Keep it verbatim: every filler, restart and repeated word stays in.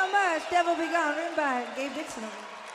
so much. Devil Be Gone, written by Gabe Dixon.